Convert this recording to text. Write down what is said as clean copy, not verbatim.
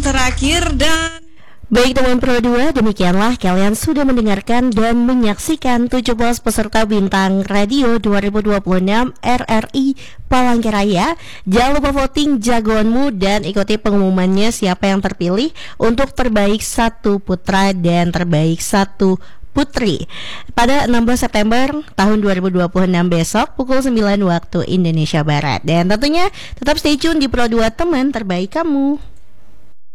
terakhir dan Baik teman Pro 2, demikianlah kalian sudah mendengarkan dan menyaksikan 17 peserta Bintang Radio 2026 RRI Palangkaraya. Jangan lupa voting jagoanmu dan ikuti pengumumannya siapa yang terpilih untuk terbaik satu putra dan terbaik satu putri pada 16 September tahun 2026 besok pukul 9 waktu Indonesia Barat. Dan tentunya tetap stay tune di Pro 2 teman terbaik kamu.